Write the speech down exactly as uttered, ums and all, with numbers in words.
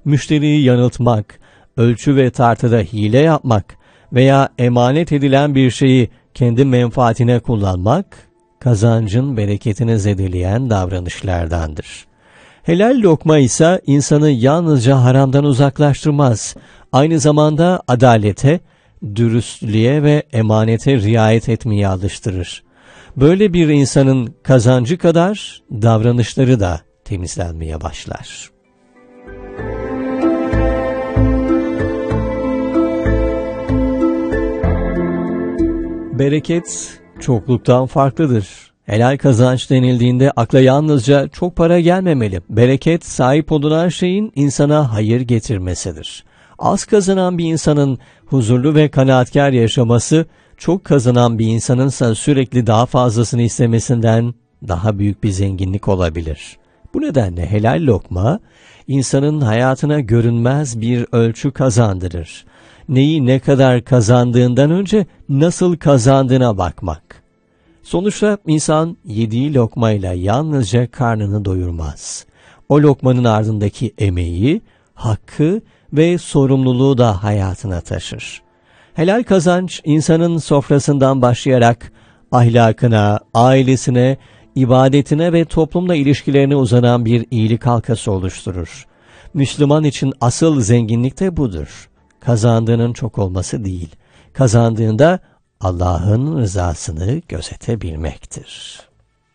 müşteriyi yanıltmak, ölçü ve tartıda hile yapmak veya emanet edilen bir şeyi kendi menfaatine kullanmak, kazancın bereketini zedeleyen davranışlardandır. Helal lokma ise insanı yalnızca haramdan uzaklaştırmaz, aynı zamanda adalete, dürüstlüğe ve emanete riayet etmeye alıştırır. Böyle bir insanın kazancı kadar davranışları da temizlenmeye başlar. Bereket çokluktan farklıdır. Helal kazanç denildiğinde akla yalnızca çok para gelmemeli. Bereket, sahip olunan şeyin insana hayır getirmesidir. Az kazanan bir insanın huzurlu ve kanaatkar yaşaması, çok kazanan bir insanınsa sürekli daha fazlasını istemesinden daha büyük bir zenginlik olabilir. Bu nedenle helal lokma, insanın hayatına görünmez bir ölçü kazandırır. Neyi ne kadar kazandığından önce nasıl kazandığına bakmak. Sonuçta insan yediği lokmayla yalnızca karnını doyurmaz. O lokmanın ardındaki emeği, hakkı ve sorumluluğu da hayatına taşır. Helal kazanç, insanın sofrasından başlayarak ahlakına, ailesine, ibadetine ve toplumla ilişkilerine uzanan bir iyilik halkası oluşturur. Müslüman için asıl zenginlik de budur. Kazandığının çok olması değil, kazandığında Allah'ın rızasını gözetebilmektir.